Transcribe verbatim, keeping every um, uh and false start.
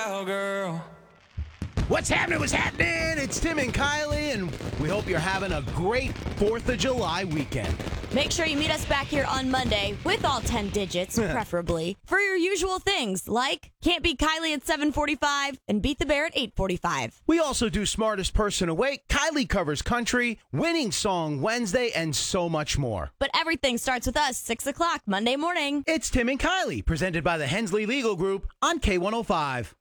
girl. What's happening? What's happening? It's Tim and Kylie, and we hope you're having a great fourth of July weekend. Make sure you meet us back here on Monday with all ten digits, preferably, for your usual things like Can't Beat Kylie at seven forty-five and Beat the Bear at eight forty-five. We also do Smartest Person Awake, Kylie Covers Country, Winning Song Wednesday, and so much more. But everything starts with us, six o'clock Monday morning. It's Tim and Kylie, presented by the Hensley Legal Group on K one oh five.